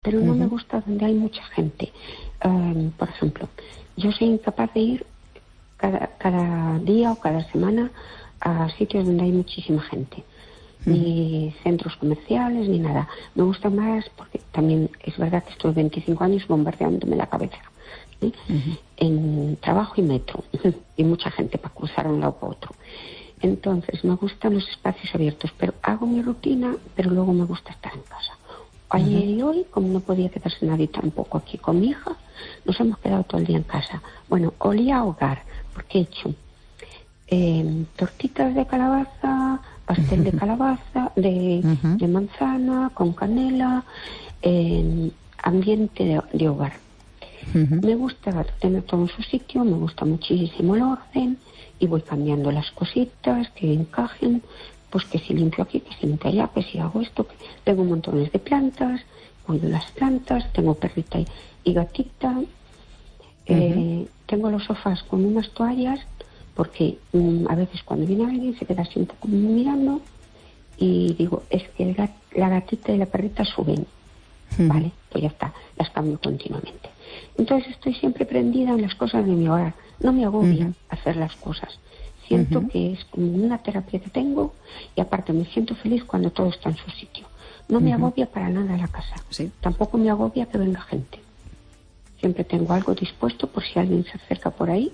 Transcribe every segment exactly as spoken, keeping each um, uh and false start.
pero no uh-huh. me gusta donde hay mucha gente. Um, por ejemplo, yo soy incapaz de ir cada, cada día o cada semana a sitios donde hay muchísima gente. Uh-huh. Ni centros comerciales, ni nada. Me gusta más porque también es verdad que estuve veinticinco años bombardeándome la cabeza. ¿Sí? Uh-huh. En trabajo y metro. Y mucha gente para cruzar de un lado para otro. Entonces, me gustan los espacios abiertos, pero hago mi rutina, pero luego me gusta estar en casa. Ayer uh-huh. y hoy, como no podía quedarse nadie tampoco aquí con mi hija, nos hemos quedado todo el día en casa. Bueno, olía a hogar, porque he hecho eh, tortitas de calabaza, pastel de calabaza, de, uh-huh. de manzana, con canela, eh, ambiente de, de hogar. Uh-huh. Me gusta tener todo en su sitio, me gusta muchísimo el orden, y voy cambiando las cositas que encajen, pues que si limpio aquí, que si limpio allá, que si hago esto, que tengo montones de plantas, cuido las plantas, tengo perrita y, y gatita, uh-huh. eh, tengo los sofás con unas toallas, porque um, a veces cuando viene alguien se queda así un poco mirando, y digo, es que el gat, la gatita y la perrita suben, uh-huh. vale, pues ya está, las cambio continuamente. Entonces estoy siempre prendida en las cosas de mi hogar. No me agobia uh-huh. hacer las cosas. Siento uh-huh. que es como una terapia que tengo y aparte me siento feliz cuando todo está en su sitio. No me uh-huh. agobia para nada la casa. ¿Sí? Tampoco me agobia que venga gente. Siempre tengo algo dispuesto por si alguien se acerca por ahí.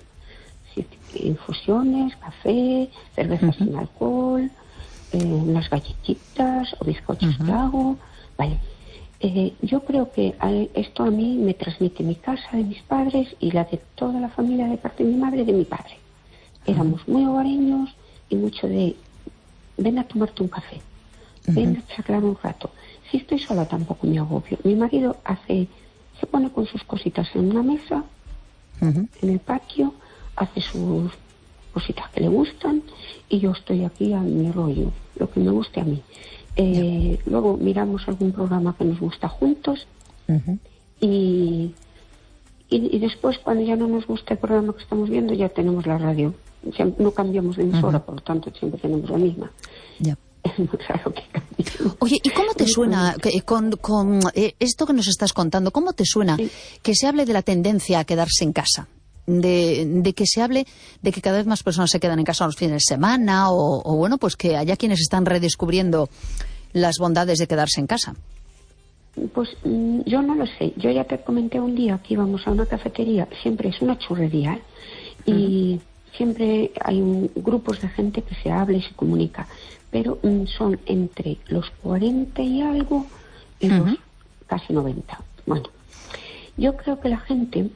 Infusiones, café, cervezas uh-huh. sin alcohol, eh, unas galletitas o bizcochos uh-huh. que hago. Vale. Eh, yo creo que esto a mí me transmite mi casa de mis padres y la de toda la familia de parte de mi madre y de mi padre. Éramos uh-huh. muy hogareños y mucho de ven a tomarte un café, uh-huh. ven a charlar un rato. Si estoy sola tampoco me agobio. Mi marido hace, se pone con sus cositas en una mesa, uh-huh. en el patio, hace sus cositas que le gustan y yo estoy aquí a mi rollo, lo que me guste a mí. Eh, luego miramos algún programa que nos gusta juntos uh-huh. y, y, y después cuando ya no nos gusta el programa que estamos viendo ya tenemos la radio. Siempre, no cambiamos de emisora, uh-huh. por lo tanto siempre tenemos la misma. Yeah. Es muy raro que cambie. Oye, ¿y cómo te suena que, con, con eh, esto que nos estás contando? ¿Cómo te suena sí. que se hable de la tendencia a quedarse en casa? De, de que se hable de que cada vez más personas se quedan en casa los fines de semana o, o bueno, pues que haya quienes están redescubriendo las bondades de quedarse en casa. Pues mm, yo no lo sé. Yo ya te comenté un día que íbamos a una cafetería, siempre es una churrería, ¿eh? Y uh-huh. siempre hay un, grupos de gente que se habla y se comunica, pero mm, son entre los cuarenta y algo y uh-huh. los casi noventa. Bueno, yo creo que la gente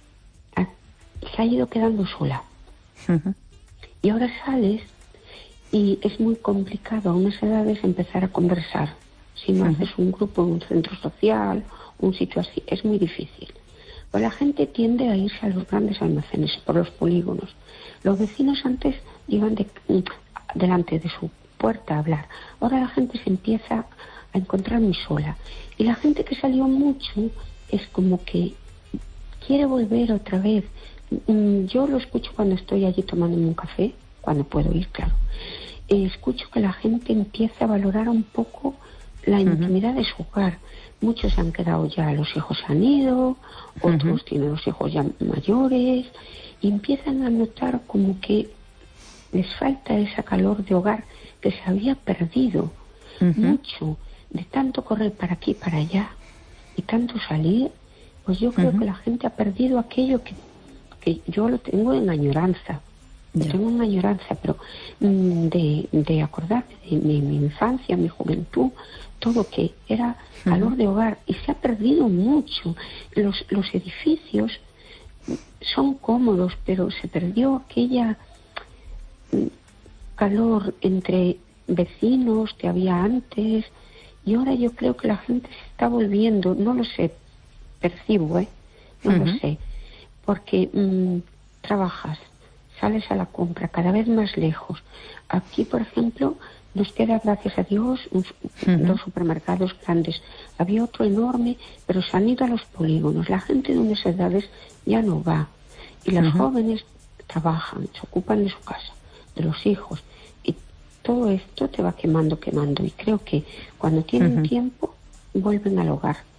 se ha ido quedando sola uh-huh. y ahora sales y es muy complicado a unas edades empezar a conversar si no uh-huh. haces un grupo en un centro social, un sitio así, es muy difícil. Pues la gente tiende a irse a los grandes almacenes por los polígonos. Los vecinos antes iban de, delante de su puerta a hablar, ahora la gente se empieza a encontrar muy sola y la gente que salió mucho es como que quiere volver otra vez. Yo lo escucho cuando estoy allí tomándome un café, cuando puedo ir, claro. Eh, escucho que la gente empieza a valorar un poco la intimidad uh-huh. de su hogar. Muchos se han quedado ya, los hijos han ido, otros uh-huh. tienen los hijos ya mayores, y empiezan a notar como que les falta esa calor de hogar que se había perdido uh-huh. mucho, de tanto correr para aquí y para allá, y tanto salir, pues yo creo uh-huh. que la gente ha perdido aquello que que yo lo tengo en añoranza, lo tengo en añoranza, pero mm, de, de acordarme de mi, mi infancia, mi juventud, todo que era calor uh-huh. de hogar, y se ha perdido mucho. Los, los edificios son cómodos, pero se perdió aquella mm, calor entre vecinos que había antes, y ahora yo creo que la gente se está volviendo, no lo sé, percibo, ¿eh? No uh-huh. lo sé. Porque mmm, trabajas, sales a la compra cada vez más lejos. Aquí, por ejemplo, nos queda, gracias a Dios, un, uh-huh. dos supermercados grandes. Había otro enorme, pero se han ido a los polígonos. La gente de unas edades ya no va. Y los uh-huh. jóvenes trabajan, se ocupan de su casa, de los hijos. Y todo esto te va quemando, quemando. Y creo que cuando tienen uh-huh. tiempo, vuelven al hogar.